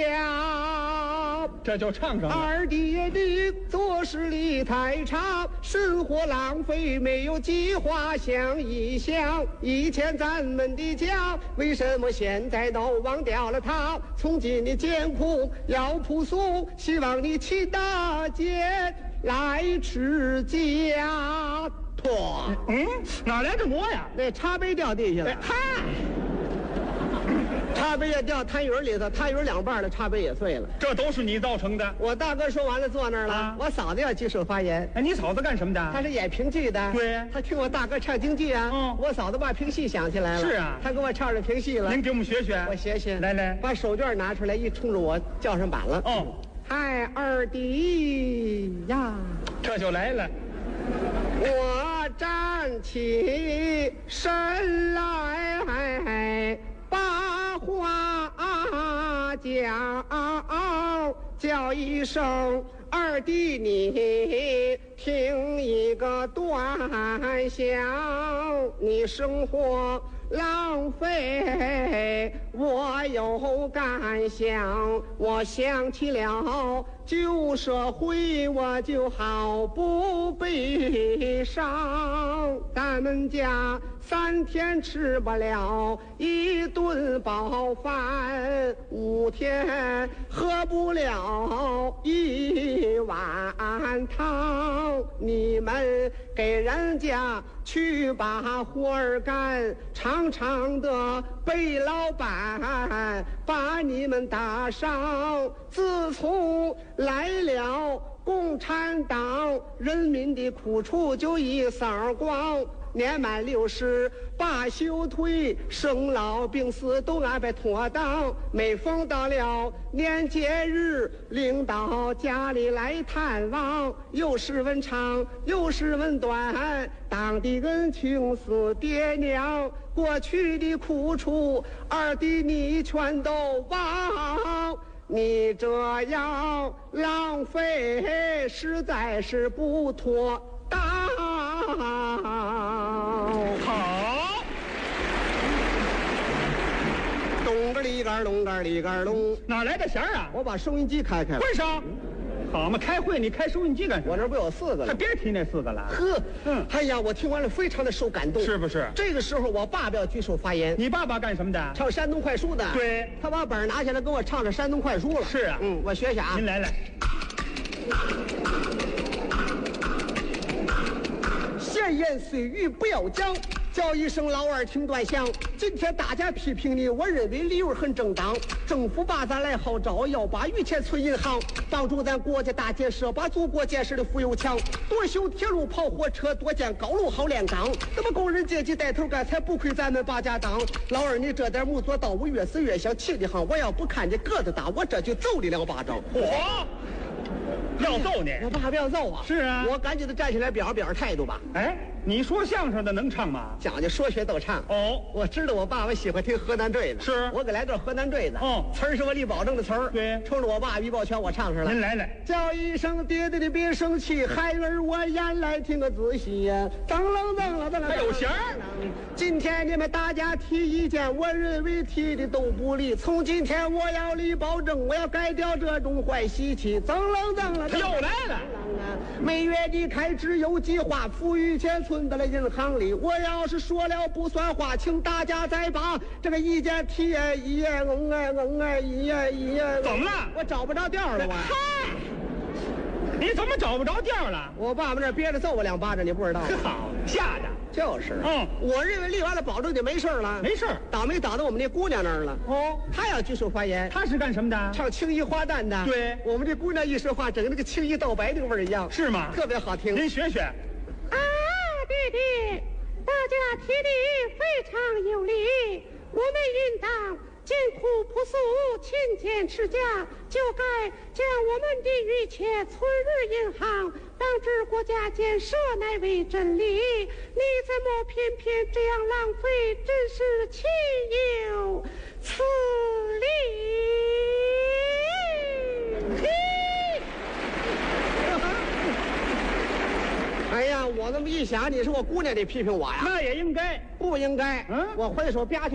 这就唱上了。 二弟爷的做事理太差，生活浪费，没有计划。想一想，以前咱们的家，为什么现在都忘掉了它？从今的艰苦要朴素，希望你齐大姐来持家。妥， 哪来这馍呀？ 那茶杯掉地下了。 嗨， 茶杯也掉痰盂里头，痰盂两半了，茶杯也碎了。 这都是你造成的。 我大哥说完了，坐那儿了。 啊我嫂子要举手发言。 哎，你嫂子干什么的？ 她是演评剧的。 对她听我大哥唱京剧啊。我嫂子把评戏想起来了。 是啊， 她给我唱着评戏了。 您给我们学学。 我学学。 来， 把手绢拿出来，一冲着我叫上板了。嗨，二弟呀， 这就来了。 我站起身来，把话叫一声，二弟你听一个短响，你生活浪费，我有感想，我想起了旧社会，我就毫不悲伤。咱们家3天吃不了一顿饱饭，5天喝不了一碗汤。你们给人家去把活儿干，常常的被老板把你们打伤。自从来了共产党，人民的苦处就一扫光。年满60把休退，生老病死都安排妥当。每逢到了年节日，领导家里来探望，有时问长，有时问短，当地恩情似爹娘，过去的苦楚，二弟你全都忘。你这样浪费，实在是不妥当。 好， 咚个里个隆个里个隆， 哪来的弦儿啊？ 我把收音机开了。 为啥？好嘛，开会你开收音机干什么？ 我这不有4个了？ 还别提那4个了。 哎呀，我听完了非常的受感动， 是不是？ 这个时候我爸爸要举手发言。 你爸爸干什么的？ 唱山东快书的。 对， 他把本拿下来跟我唱着山东快书了。 是啊， 我学学啊。 您来。 闲言碎语不要讲，叫一声老二听端详。今天大家批评你，我认为理由很正当。政府把咱来号召，要把余钱存银行，帮助咱国家大建设，把祖国建设的富有强。多修铁路跑火车，多建高楼好炼钢。那么工人阶级带头干，才不亏咱们把家当。老二，你这点木做到我越死越想气的慌。我要不看你个子大，我这就揍你2巴掌。 要揍你？ 我爸不要揍啊！ 是啊， 我赶紧的站起来表态度吧。 哎，你说相声的能唱吗？ 讲究说学逗唱。我知道我爸爸喜欢听河南坠子， 是我给来段河南坠子。词儿是我李宝正的词儿。 对， 冲着我爸于宝全我唱上了。 您来。 叫一声爹爹的别生气，孩儿我眼来听个仔细呀。当啷当啷当啷， 还有弦儿。 今天你们大家提意见，我认为提的都不利。从今天我要立保证，我要改掉这种坏习气。当啷当啷， 他又来了。 每月的开支有计划，富裕钱存到了银行里。我要是说了不算话，请大家再把这个意见提一。 怎么了？ 我找不着调了，我。 你怎么找不着调了？ 我爸爸那憋着揍我2巴掌，你不知道？ 好，吓着。 就是。我认为立完了保证就没事了。 没事， 倒霉倒到我们那姑娘那儿了。她要举手发言。 她是干什么的？ 唱青衣花旦的。 对， 我们这姑娘一说话，整个那个青衣倒白那个味儿一样。 是吗？ 特别好听。 您学学。 弟弟，大家提的非常有理，我们应当艰苦朴素，勤俭持家，就该将我们的余钱存入银行，当知国家建设乃为真理。你怎么偏偏这样浪费，真是岂有此理！ 哎呀，我这么一想，你说我姑娘得批评我呀？ 那也应该。 不应该。我回手吧唧